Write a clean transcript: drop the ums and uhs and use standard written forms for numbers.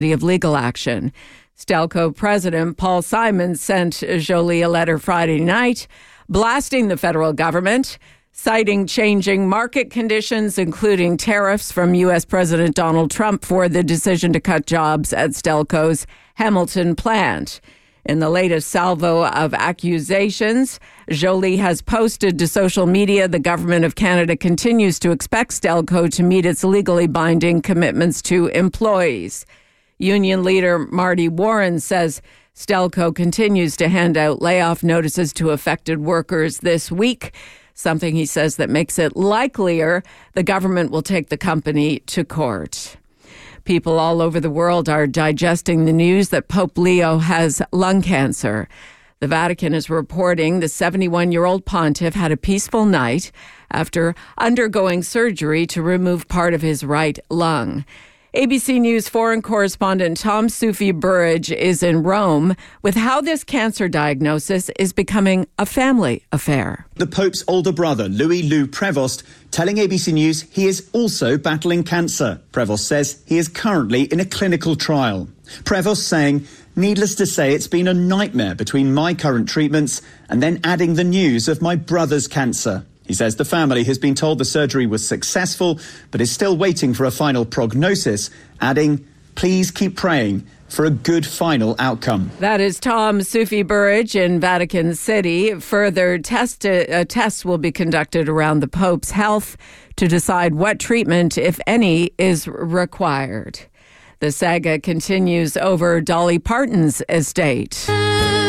of legal action. Stelco President Paul Simon sent Joly a letter Friday night blasting the federal government, citing changing market conditions, including tariffs from U.S. President Donald Trump for the decision to cut jobs at Stelco's Hamilton plant. In the latest salvo of accusations, Joly has posted to social media the Government of Canada continues to expect Stelco to meet its legally binding commitments to employees. Union leader Marty Warren says Stelco continues to hand out layoff notices to affected workers this week, something he says that makes it likelier the government will take the company to court. People all over the world are digesting the news that Pope Leo has lung cancer. The Vatican is reporting the 71-year-old pontiff had a peaceful night after undergoing surgery to remove part of his right lung. ABC News foreign correspondent Tom Sufi Burridge is in Rome with how this cancer diagnosis is becoming a family affair. The Pope's older brother, Louis Prevost, telling ABC News he is also battling cancer. Prevost says he is currently in a clinical trial. Prevost saying, needless to say, it's been a nightmare between my current treatments and then adding the news of my brother's cancer. He says the family has been told the surgery was successful, but is still waiting for a final prognosis, adding, please keep praying for a good final outcome. That is Tom Sufi Burridge in Vatican City. Further tests will be conducted around the Pope's health to decide what treatment, if any, is required. The saga continues over Dolly Parton's estate.